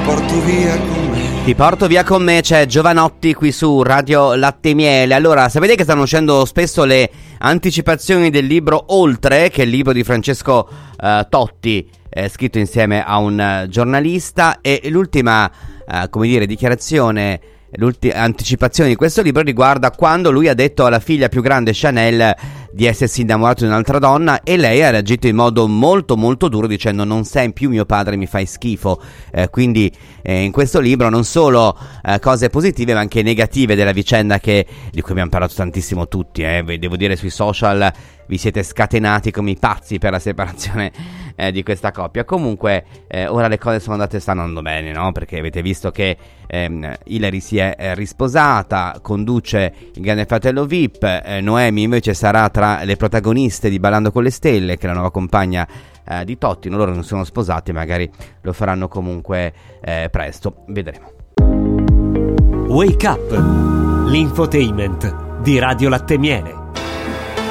porto via con me. Ti porto via con me, c'è Giovanotti qui su Radio Latte e Miele. Allora, sapete che stanno uscendo spesso le anticipazioni del libro Oltre, che è il libro di Francesco Totti, scritto insieme a un giornalista, e l'ultima, dichiarazione, anticipazione di questo libro riguarda quando lui ha detto alla figlia più grande, Chanel, di essersi innamorato di un'altra donna, e lei ha reagito in modo molto molto duro dicendo: non sei più mio padre, mi fai schifo. Quindi in questo libro non solo cose positive ma anche negative della vicenda, di cui abbiamo parlato tantissimo tutti, devo dire, sui social vi siete scatenati come i pazzi per la separazione di questa coppia. Comunque ora le cose stanno andando bene, no? Perché avete visto che Hilary si è risposata, conduce il Grande Fratello VIP, Noemi invece sarà tra le protagoniste di Ballando con le Stelle, che è la nuova compagna di Totti. Loro non sono sposati, magari lo faranno comunque presto, vedremo. Wake Up, l'infotainment di Radio Latte e Miele.